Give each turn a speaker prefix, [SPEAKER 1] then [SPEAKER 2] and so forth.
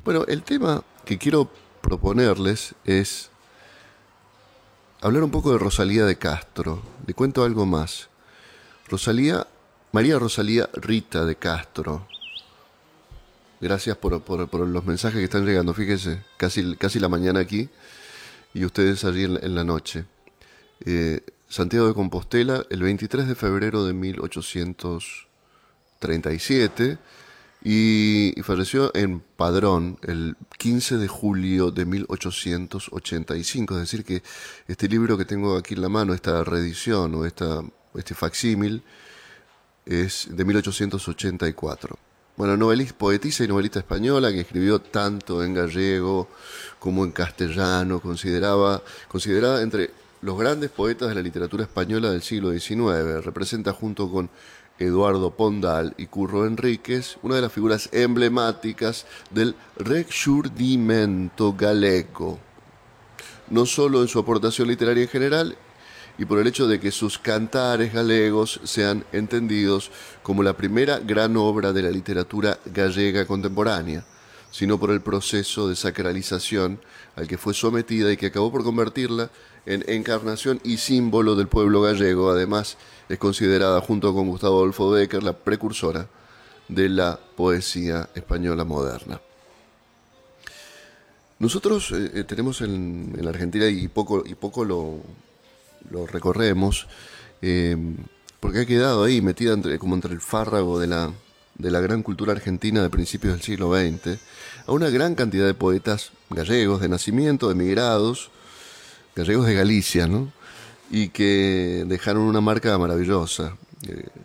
[SPEAKER 1] Bueno, el tema que quiero proponerles es hablar un poco de Rosalía de Castro. Le cuento algo más. Rosalía, María Rosalía Rita de Castro. Gracias por los mensajes que están llegando. Fíjese, casi la mañana aquí y ustedes allí en la noche. Santiago de Compostela, el 23 de febrero de 1837 y falleció en Padrón el 15 de julio de 1885. Es decir, que este libro que tengo aquí en la mano, esta reedición o este facsímil, es de 1884. Bueno, novelista, poetisa y novelista española que escribió tanto en gallego como en castellano, considerada entre los grandes poetas de la literatura española del siglo XIX. Representa junto con Eduardo Pondal y Curro Enríquez una de las figuras emblemáticas del Rexurdimento galego, no solo en su aportación literaria en general, y por el hecho de que sus cantares galegos sean entendidos como la primera gran obra de la literatura gallega contemporánea, sino por el proceso de sacralización al que fue sometida y que acabó por convertirla en encarnación y símbolo del pueblo gallego. Además, es considerada, junto con Gustavo Adolfo Bécquer, la precursora de la poesía española moderna. Nosotros tenemos en la Argentina, y poco lo recorremos, eh, porque ha quedado ahí metida como entre el fárrago de la gran cultura argentina de principios del siglo XX, a una gran cantidad de poetas gallegos de nacimiento, emigrados, gallegos de Galicia, ¿no? Y que dejaron una marca maravillosa.